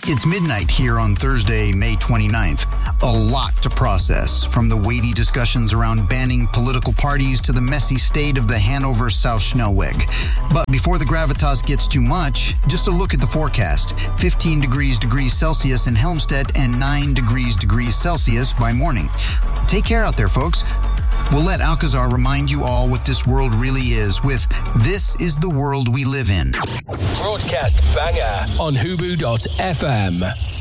It's midnight here on Thursday, May 29th. A lot to process, from the weighty discussions around banning political parties to the messy state of the Hanover South Schnellweg. But before the gravitas gets too much, just a look at the forecast. 15 degrees Celsius in Helmstedt and 9 degrees Celsius by morning. Take care out there, folks. We'll let Alcazar remind you all what this world really is with This is the World We Live In. Broadcast banger on Hubu.fm.